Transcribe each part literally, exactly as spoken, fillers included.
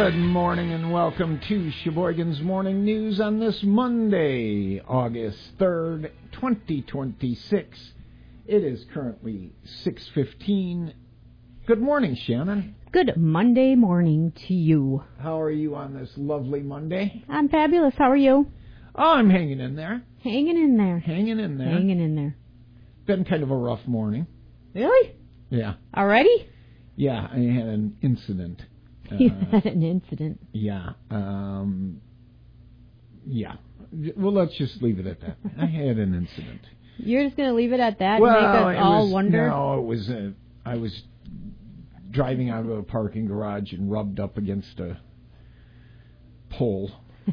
Good morning and welcome to Sheboygan's Morning News on this Monday, August third, twenty twenty-six. It is currently six fifteen. Good morning, Shannon. Good Monday morning to you. How are you on this lovely Monday? I'm fabulous. How are you? Oh, I'm hanging in there. Hanging in there. Hanging in there. Hanging in there. Been kind of a rough morning. Really? Yeah. Already? Yeah, I had an incident. You Uh, had an incident. Yeah. Um, yeah. Well, let's just leave it at that. I had an incident. You're just going to leave it at that Well, and make it us all was, wonder? No, it was, uh, I was driving out of a parking garage and rubbed up against a pole.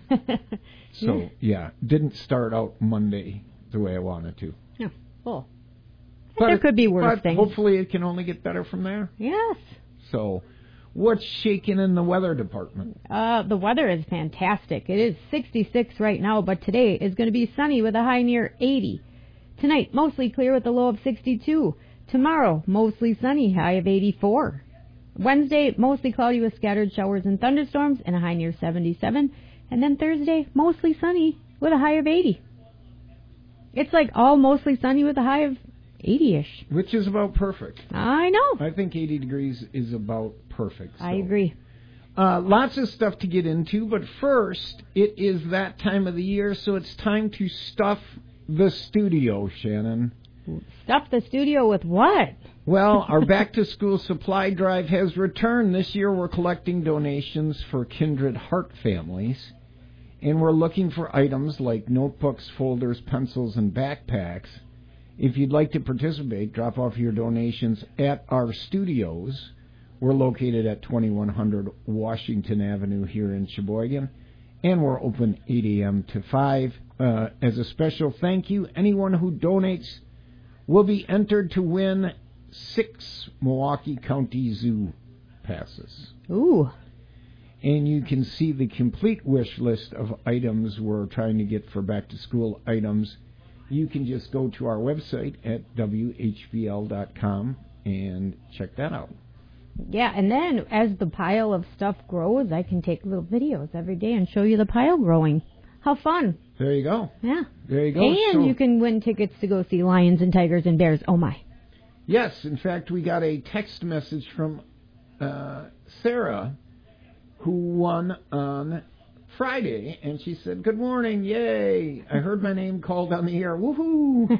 So, yeah, didn't start out Monday the way I wanted to. Yeah, well, But there could be worse but things. Hopefully it can only get better from there. Yes. So, what's shaking in the weather department? Uh, the weather is fantastic. It is sixty-six right now, but today is going to be sunny with a high near eighty. Tonight, mostly clear with a low of sixty-two. Tomorrow, mostly sunny, high of eighty-four. Wednesday, mostly cloudy with scattered showers and thunderstorms and a high near seventy-seven. And then Thursday, mostly sunny with a high of eighty. It's like all mostly sunny with a high of eighty-ish. Which is about perfect. I know. I think eighty degrees is about perfect. So. I agree. Uh, lots of stuff to get into, but first, it is that time of the year, so it's time to stuff the studio, Shannon. Stuff the studio with what? Well, our back-to-school supply drive has returned. This year we're collecting donations for Kindred Heart families, and we're looking for items like notebooks, folders, pencils, and backpacks. If you'd like to participate, drop off your donations at our studios. We're located at twenty-one hundred Washington Avenue here in Sheboygan, and we're open eight a.m. to five. Uh, as a special thank you, anyone who donates will be entered to win six Milwaukee County Zoo passes. Ooh. And you can see the complete wish list of items we're trying to get for back-to-school items. You can just go to our website at w h b l dot com and check that out. Yeah, and then as the pile of stuff grows, I can take little videos every day and show you the pile growing. How fun. There you go. Yeah. There you go. And so, you can win tickets to go see lions and tigers and bears. Oh, my. Yes, in fact, we got a text message from uh, Sarah, who won on Friday, and she said, "Good morning, yay! I heard my name called on the air, woohoo!"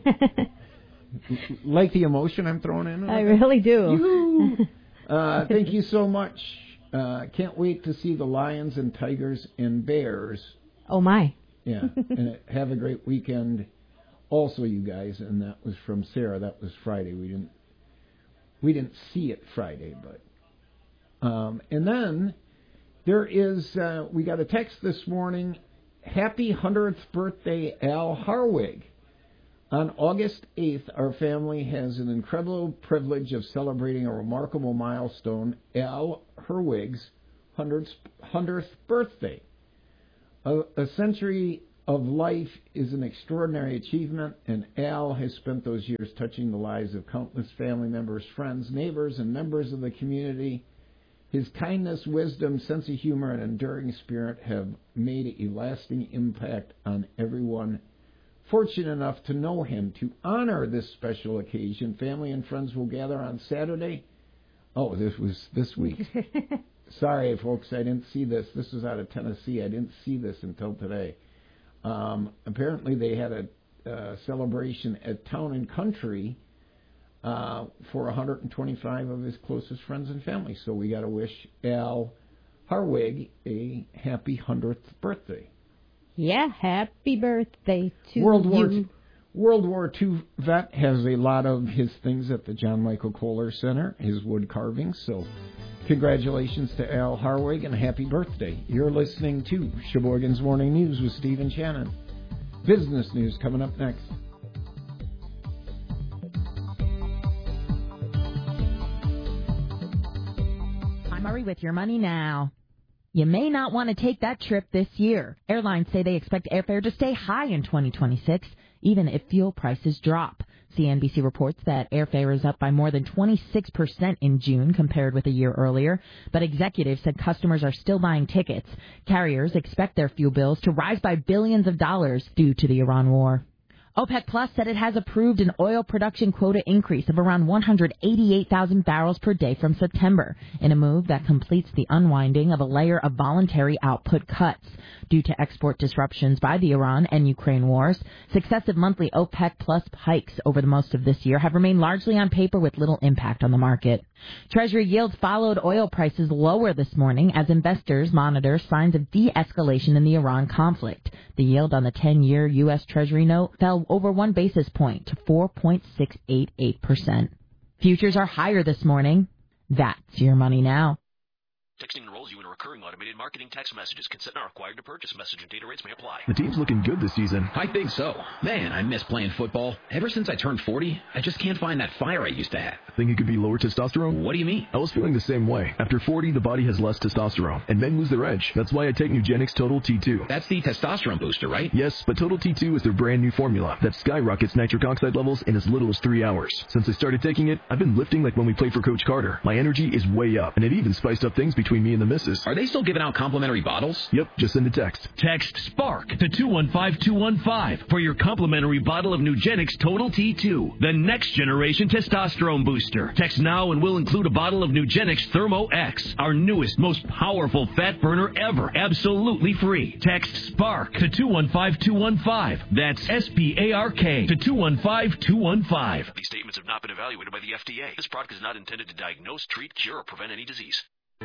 Like the emotion I'm throwing in? I really do. Yoo-hoo! Uh, thank you so much. Uh, can't wait to see the lions and tigers and bears. Oh, my. Yeah, and have a great weekend also, you guys. And that was from Sarah. That was Friday. We didn't we didn't see it Friday, but um, and then there is uh, we got a text this morning. Happy hundredth birthday, Al Harwig. On August eighth, our family has an incredible privilege of celebrating a remarkable milestone, Al Harwig's hundredth birthday. A, a century of life is an extraordinary achievement, and Al has spent those years touching the lives of countless family members, friends, neighbors, and members of the community. His kindness, wisdom, sense of humor, and enduring spirit have made a lasting impact on everyone fortunate enough to know him. To honor this special occasion, family and friends will gather on Saturday. Oh, this was this week. Sorry, folks, I didn't see this. This was out of Tennessee. I didn't see this until today. Um, apparently, they had a uh, celebration at Town and Country uh, for one hundred twenty-five of his closest friends and family. So we got to wish Al Harwig a happy hundredth birthday. Yeah, happy birthday to World you. War Two, World War Two vet has a lot of his things at the John Michael Kohler Center, his wood carvings. So congratulations to Al Harwig and happy birthday. You're listening to Sheboygan's Morning News with Steve and Shannon. Business news coming up next. I'm Murray with your money now. You may not want to take that trip this year. Airlines say they expect airfare to stay high in twenty twenty-six, even if fuel prices drop. C N B C reports that airfare is up by more than twenty-six percent in June compared with a year earlier, but executives said customers are still buying tickets. Carriers expect their fuel bills to rise by billions of dollars due to the Iran war. OPEC Plus said it has approved an oil production quota increase of around one hundred eighty-eight thousand barrels per day from September, in a move that completes the unwinding of a layer of voluntary output cuts. Due to export disruptions by the Iran and Ukraine wars, successive monthly OPEC Plus hikes over the most of this year have remained largely on paper with little impact on the market. Treasury yields followed oil prices lower this morning as investors monitor signs of de-escalation in the Iran conflict. The yield on the ten-year U S. Treasury note fell over one basis point to four point six eight eight percent. Futures are higher this morning. That's your money now. Texting enrolls you in a recurring automated marketing text messages. Consent not required to purchase. Message and data rates may apply. The team's looking good this season. I think so. Man, I miss playing football. Ever since I turned forty, I just can't find that fire I used to have. Think it could be lower testosterone? What do you mean? I was feeling the same way. After forty, the body has less testosterone, and men lose their edge. That's why I take Nugenix Total T two. That's the testosterone booster, right? Yes, but Total T two is their brand new formula that skyrockets nitric oxide levels in as little as three hours. Since I started taking it, I've been lifting like when we played for Coach Carter. My energy is way up, and it even spiced up things between me and the missus. Are they still giving out complimentary bottles? Yep, just send a text. Text SPARK to two one five two one five for your complimentary bottle of Nugenix Total T two, the next generation testosterone booster. Text now and we'll include a bottle of Nugenix Thermo X, our newest, most powerful fat burner ever, absolutely free. Text SPARK to two one five two one five. That's S P A R K to two one five two one five. These statements have not been evaluated by the F D A. This product is not intended to diagnose, treat, cure, or prevent any disease.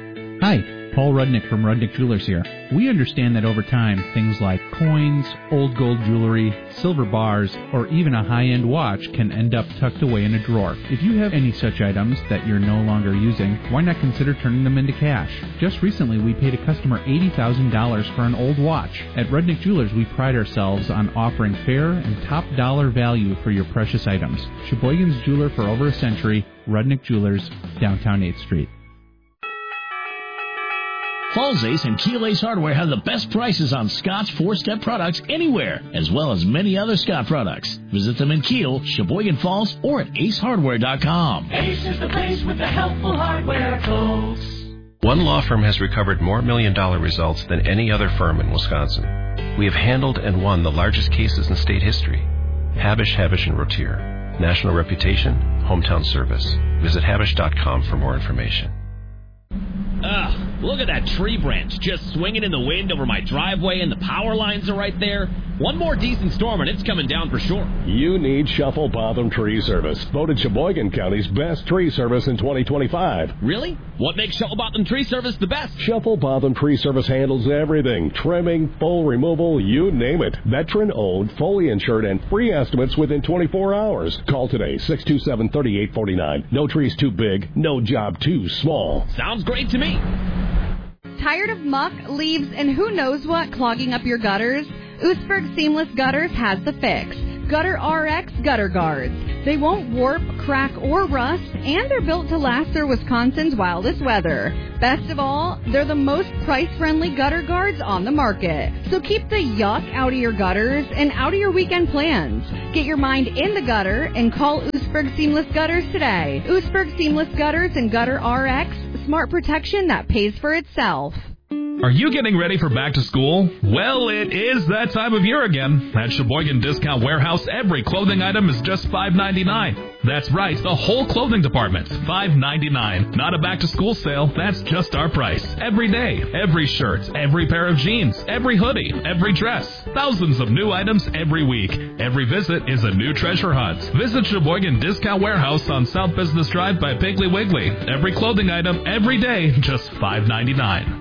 Hi, Paul Rudnick from Rudnick Jewelers here. We understand that over time, things like coins, old gold jewelry, silver bars, or even a high-end watch can end up tucked away in a drawer. If you have any such items that you're no longer using, why not consider turning them into cash? Just recently, we paid a customer eighty thousand dollars for an old watch. At Rudnick Jewelers, we pride ourselves on offering fair and top-dollar value for your precious items. Sheboygan's jeweler for over a century, Rudnick Jewelers, downtown eighth Street. Falls Ace and Keel Ace Hardware have the best prices on Scott's four-step products anywhere, as well as many other Scott products. Visit them in Keel, Sheboygan Falls, or at ace hardware dot com. Ace is the place with the helpful hardware, folks. One law firm has recovered more million-dollar results than any other firm in Wisconsin. We have handled and won the largest cases in state history. Habish, Habish and Rotier. National reputation, hometown service. Visit habish dot com for more information. Ugh, look at that tree branch just swinging in the wind over my driveway, and the power lines are right there. One more decent storm and it's coming down for sure. You need Shuffle Botham Tree Service, voted Sheboygan County's best tree service in twenty twenty-five. Really? What makes Shuffle Botham Tree Service the best? Shuffle Botham Tree Service handles everything. Trimming, full removal, you name it. Veteran-owned, fully insured, and free estimates within twenty-four hours. Call today, six two seven, three eight four nine. No tree's too big, no job too small. Sounds great to me. Tired of muck, leaves, and who knows what clogging up your gutters? Oostburg Seamless Gutters has the fix. Gutter R X Gutter Guards. They won't warp, crack, or rust, and they're built to last through Wisconsin's wildest weather. Best of all, they're the most price-friendly gutter guards on the market. So keep the yuck out of your gutters and out of your weekend plans. Get your mind in the gutter and call Oostburg Seamless Gutters today. Oostburg Seamless Gutters and Gutter R X, smart protection that pays for itself. Are you getting ready for back to school? Well, it is that time of year again. At Sheboygan Discount Warehouse, every clothing item is just five ninety-nine. That's right, the whole clothing department, five ninety-nine. Not a back to school sale, that's just our price. Every day, every shirt, every pair of jeans, every hoodie, every dress. Thousands of new items every week. Every visit is a new treasure hunt. Visit Sheboygan Discount Warehouse on South Business Drive by Piggly Wiggly. Every clothing item, every day, just five ninety-nine.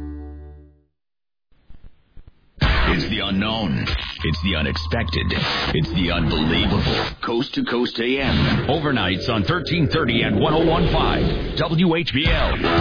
It's the unknown. It's the unexpected. It's the unbelievable. Coast to Coast A M. Overnights on thirteen thirty and one oh one point five W H B L.